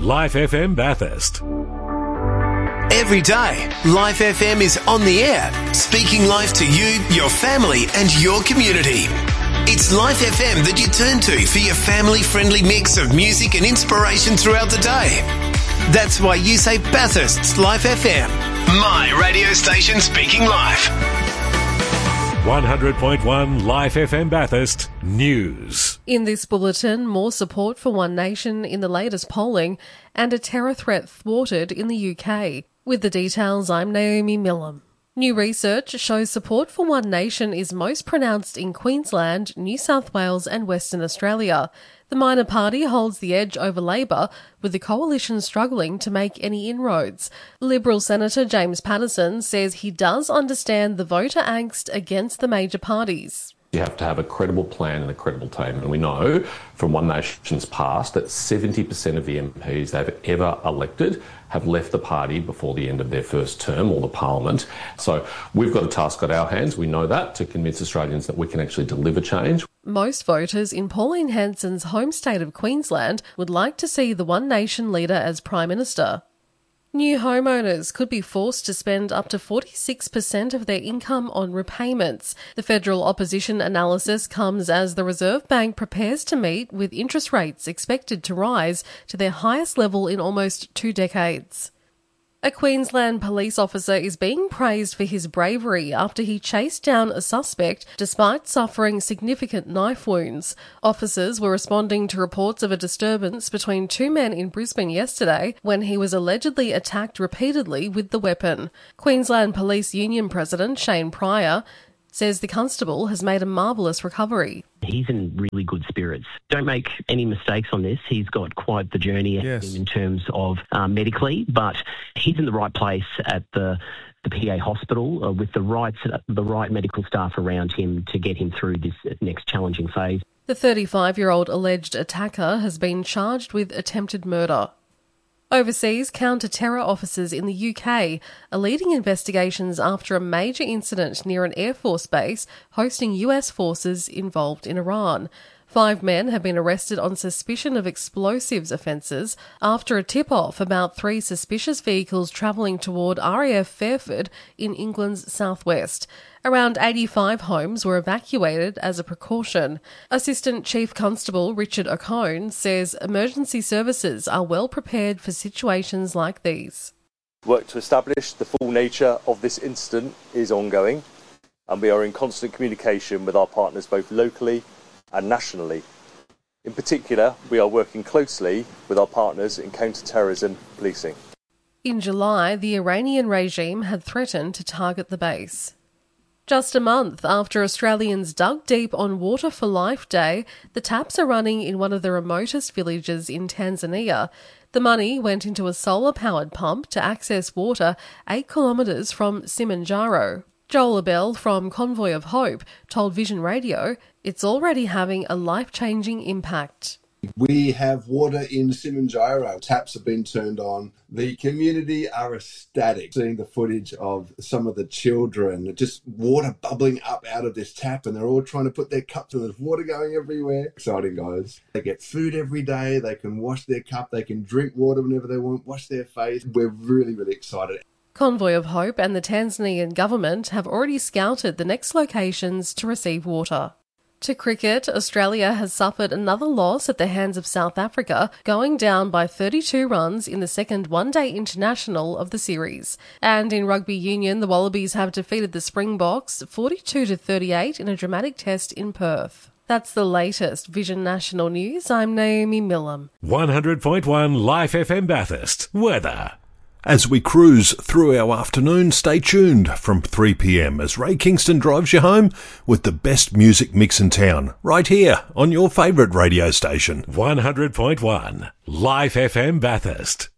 Life FM Bathurst. Every day, Life FM is on the air, speaking life to you, your family and your community. It's Life FM that you turn to for your family-friendly mix of music and inspiration throughout the day. That's why you say Bathurst's Life FM, my radio station speaking life. 100.1 Life FM Bathurst News. In this bulletin, more support for One Nation in the latest polling and a terror threat thwarted in the UK. With the details, I'm Naomi Millam. New research shows support for One Nation is most pronounced in Queensland, New South Wales and Western Australia. The minor party holds the edge over Labor, with the coalition struggling to make any inroads. Liberal Senator James Paterson says he does understand the voter angst against the major parties. You have to have a credible plan and a credible team. And we know from One Nation's past that 70% of the MPs they've ever elected have left the party before the end of their first term or the parliament. So we've got a task at our hands, we know that, to convince Australians that we can actually deliver change. Most voters in Pauline Hanson's home state of Queensland would like to see the One Nation leader as Prime Minister. New homeowners could be forced to spend up to 46% of their income on repayments. The federal opposition analysis comes as the Reserve Bank prepares to meet with interest rates expected to rise to their highest level in almost 2 decades. A Queensland police officer is being praised for his bravery after he chased down a suspect despite suffering significant knife wounds. Officers were responding to reports of a disturbance between 2 men in Brisbane yesterday when he was allegedly attacked repeatedly with the weapon. Queensland Police Union President Shane Pryor says the constable has made a marvellous recovery. He's in really good spirits. Don't make any mistakes on this. He's got quite the journey ahead of him in terms of medically, but he's in the right place at the PA hospital with the right medical staff around him to get him through this next challenging phase. The 35-year-old alleged attacker has been charged with attempted murder. Overseas, counter-terror officers in the UK are leading investigations after a major incident near an Air Force base hosting US forces involved in Iran. 5 men have been arrested on suspicion of explosives offences after a tip-off about 3 suspicious vehicles travelling toward RAF Fairford in England's southwest. Around 85 homes were evacuated as a precaution. Assistant Chief Constable Richard O'Cone says emergency services are well prepared for situations like these. Work to establish the full nature of this incident is ongoing, and we are in constant communication with our partners both locally and nationally. In particular, we are working closely with our partners in counter-terrorism policing. In July, the Iranian regime had threatened to target the base. Just a month after Australians dug deep on Water for Life Day, the taps are running in one of the remotest villages in Tanzania. The money went into a solar-powered pump to access water 8 kilometres from Simanjaro. Joel Abel from Convoy of Hope told Vision Radio it's already having a life-changing impact. We have water in Simanjaro. Taps have been turned on. The community are ecstatic seeing the footage of some of the children, just water bubbling up out of this tap, and they're all trying to put their cups in. There's water going everywhere. Exciting, guys. They get food every day. They can wash their cup. They can drink water whenever they want, wash their face. We're really, really excited. Convoy of Hope and the Tanzanian government have already scouted the next locations to receive water. To cricket, Australia has suffered another loss at the hands of South Africa, going down by 32 runs in the second one-day international of the series. And in rugby union, the Wallabies have defeated the Springboks 42-38 in a dramatic test in Perth. That's the latest Vision National News. I'm Naomi Millam. 100.1 Life FM Bathurst. Weather. As we cruise through our afternoon, stay tuned from 3 p.m. as Ray Kingston drives you home with the best music mix in town, right here on your favourite radio station. 100.1 Life FM Bathurst.